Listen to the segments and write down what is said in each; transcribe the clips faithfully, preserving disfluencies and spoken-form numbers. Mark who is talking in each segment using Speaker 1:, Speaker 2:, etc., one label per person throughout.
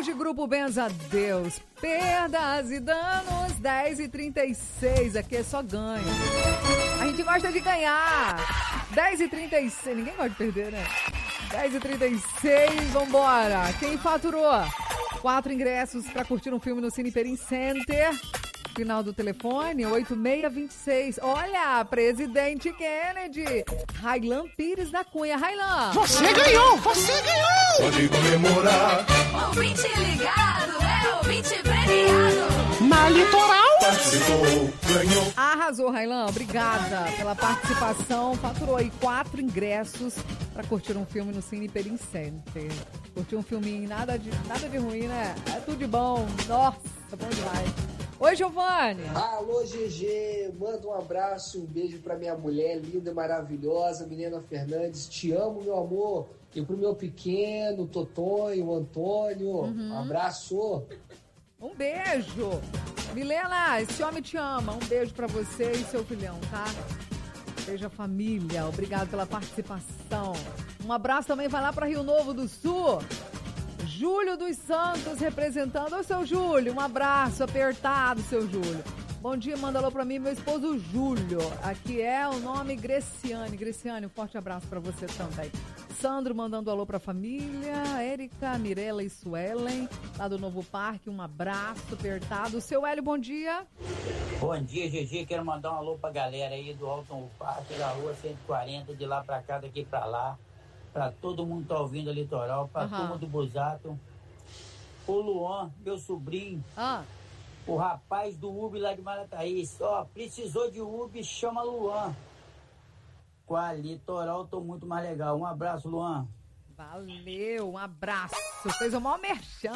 Speaker 1: Vamos de Grupo Benza Deus. Perdas e danos, dez e trinta e seis. Aqui é só ganho. A gente gosta de ganhar. dez e trinta e seis. Ninguém gosta de perder, né? dez e trinta e seis, vambora. Quem faturou? Quatro ingressos para curtir um filme no Cine Perim Center. Final do telefone, oito seis dois seis. Olha, presidente Kennedy. Railan Pires da Cunha. Railan.
Speaker 2: Você ganhou, você ganhou.
Speaker 3: Pode comemorar.
Speaker 4: Ouvinte ligado, é ouvinte premiado.
Speaker 2: Na Litoral.
Speaker 3: Participou, ganhou.
Speaker 1: Arrasou, Railan. Obrigada pela participação. Faturou aí quatro ingressos para curtir um filme no Cine Perim Center. Curtir um filminho, nada de, nada de ruim, né? É tudo de bom. Nossa, bom demais. Oi, Giovanni.
Speaker 5: Alô, G G. Manda um abraço, um beijo pra minha mulher linda e maravilhosa, Milena Fernandes. Te amo, meu amor. E pro meu pequeno, Totonho, o Antônio.
Speaker 1: Uhum.
Speaker 5: Um abraço.
Speaker 1: Um beijo. Milena, esse homem te ama. Um beijo pra você e seu filhão, tá? Beijo a família. Obrigado pela participação. Um abraço também vai lá pra Rio Novo do Sul. Júlio dos Santos representando. Ô, seu Júlio, um abraço apertado, seu Júlio. Bom dia, manda alô pra mim, meu esposo Júlio. Aqui é o nome Greciane. Greciane, um forte abraço pra você também. Sandro mandando alô pra família. Érica, Mirella e Suelen, lá do Novo Parque, um abraço apertado. Seu Hélio, bom dia.
Speaker 6: Bom dia, G G. Quero mandar um alô pra galera aí do Alto Novo Parque, da rua cento e quarenta, de lá pra cá, daqui pra lá. Pra todo mundo que tá ouvindo a Litoral, pra uhum. turma do Busato, o Luan, meu sobrinho,
Speaker 1: ah.
Speaker 6: o rapaz do Ubi lá de Marataízes, ó, precisou de Ubi, chama Luan. Com a Litoral, tô muito mais legal. Um abraço, Luan.
Speaker 1: Valeu, um abraço. Fez o maior merchan.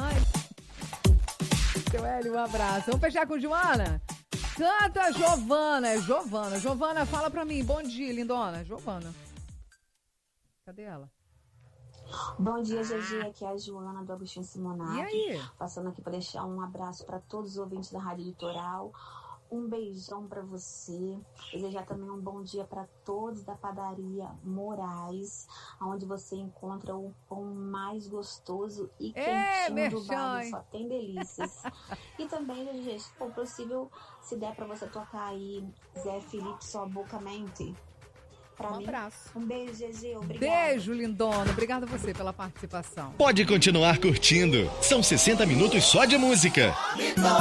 Speaker 1: Seu Hélio, um abraço. Vamos fechar com Joana? Canta Giovana, é Giovana. Giovana, fala pra mim. Bom dia, lindona. Giovana. Cadê ela?
Speaker 7: Bom dia, G G. Aqui é a Joana do Agostinho Simonato.
Speaker 1: E aí?
Speaker 7: Passando aqui para deixar um abraço para todos os ouvintes da Rádio Litoral. Um beijão para você. Desejar também um bom dia para todos da padaria Moraes, onde você encontra o pão mais gostoso e
Speaker 1: é,
Speaker 7: quentinho do bairro. Só tem delícias. E também, G G, se for possível, se der para você tocar aí Zé Felipe, Sua Boca Mente. Pra
Speaker 1: um
Speaker 7: mim.
Speaker 1: abraço.
Speaker 7: Um beijo, G G. Obrigada.
Speaker 1: Beijo, lindona. Obrigada a você pela participação.
Speaker 8: Pode continuar curtindo. São sessenta minutos só de música.